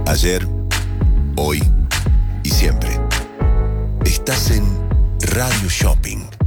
Ayer, hoy y siempre. Estás en Radio Shopping.